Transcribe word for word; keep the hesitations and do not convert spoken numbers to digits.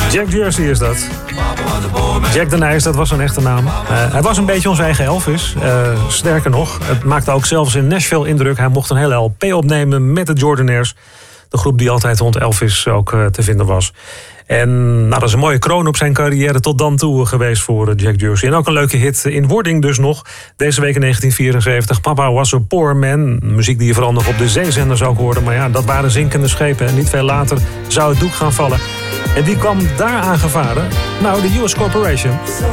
Jack Jersey is dat. Jack de Nijs, dat was zijn echte naam. Uh, hij was een beetje onze eigen Elvis. Uh, sterker nog, het maakte ook zelfs in Nashville indruk. Hij mocht een hele L P opnemen met de Jordanaires. De groep die altijd rond Elvis ook uh, te vinden was. En nou, dat is een mooie kroon op zijn carrière tot dan toe geweest voor Jack Jersey. En ook een leuke hit in wording dus nog. Deze week in negentien vierenzeventig. Papa Was a Poor Man. Muziek die je vooral nog op de zeezenders ook hoorde. Maar ja, dat waren zinkende schepen. En niet veel later zou het doek gaan vallen. En die kwam daar aangevaren. Nou, de U S Corporation.